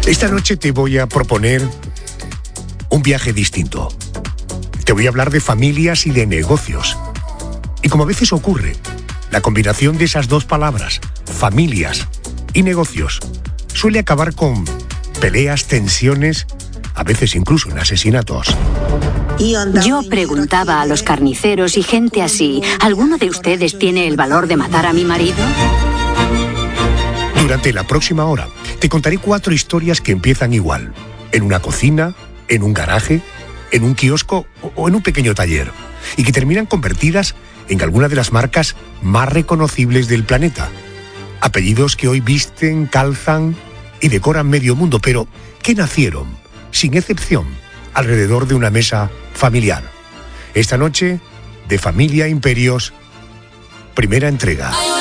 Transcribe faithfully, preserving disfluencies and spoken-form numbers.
Esta noche te voy a proponer un viaje distinto. Te voy a hablar de familias y de negocios. Y como a veces ocurre, la combinación de esas dos palabras, familias y negocios, suele acabar con peleas, tensiones, a veces incluso en asesinatos. Yo preguntaba a los carniceros y gente así, ¿alguno de ustedes tiene el valor de matar a mi marido? Durante la próxima hora te contaré cuatro historias que empiezan igual. En una cocina, en un garaje, en un kiosco o en un pequeño taller. Y que terminan convertidas en alguna de las marcas más reconocibles del planeta. Apellidos que hoy visten, calzan y decoran medio mundo, pero que nacieron, sin excepción, alrededor de una mesa familiar. Esta noche, de Familia Imperios, primera entrega.